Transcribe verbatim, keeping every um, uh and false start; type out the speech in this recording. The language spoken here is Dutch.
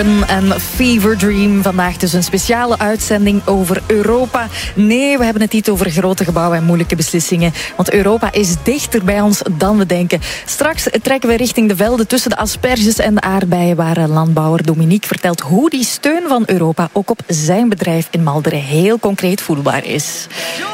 En Fever Dream. Vandaag dus een speciale uitzending over Europa. Nee, we hebben het niet over grote gebouwen en moeilijke beslissingen. Want Europa is dichter bij ons dan we denken. Straks trekken we richting de velden tussen de asperges en de aardbeien, waar landbouwer Dominique vertelt hoe die steun van Europa ook op zijn bedrijf in Malderen heel concreet voelbaar is.